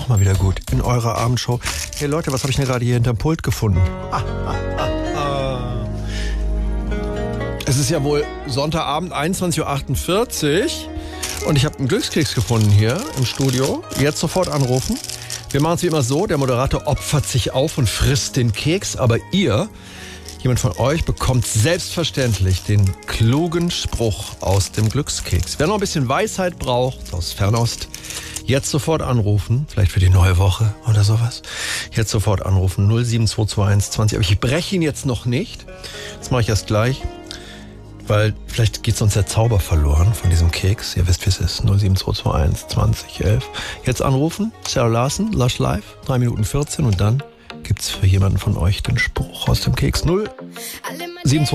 auch mal wieder gut in eurer Abendshow. Hey Leute, was habe ich denn gerade hier hinterm Pult gefunden? Es ist ja wohl Sonntagabend, 21.48 Uhr. Und ich habe einen Glückskeks gefunden hier im Studio. Jetzt sofort anrufen. Wir machen es wie immer so, der Moderator opfert sich auf und frisst den Keks. Aber ihr, jemand von euch, bekommt selbstverständlich den klugen Spruch aus dem Glückskeks. Wer noch ein bisschen Weisheit braucht, aus Fernost, jetzt sofort anrufen. Vielleicht für die neue Woche oder sowas. Jetzt sofort anrufen, 07221 20. Aber ich breche ihn jetzt noch nicht. Das mache ich erst gleich. Weil vielleicht geht sonst der Zauber verloren von diesem Keks. Ihr wisst, wie es ist. 07221 20 11. Jetzt anrufen. Sarah Larson, Lush Live. 3 Minuten 14 und dann gibt's für jemanden von euch den Spruch aus dem Keks. 072